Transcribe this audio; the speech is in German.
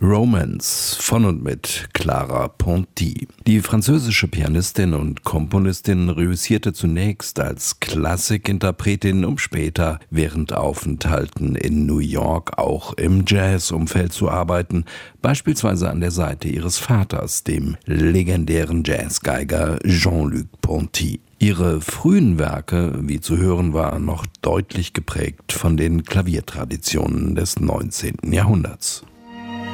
Romance von und mit Clara Ponty. Die französische Pianistin und Komponistin reüssierte zunächst als Klassikinterpretin, um später während Aufenthalten in New York auch im Jazzumfeld zu arbeiten, beispielsweise an der Seite ihres Vaters, dem legendären Jazzgeiger Jean-Luc Ponty. Ihre frühen Werke, wie zu hören war, noch deutlich geprägt von den Klaviertraditionen des 19. Jahrhunderts.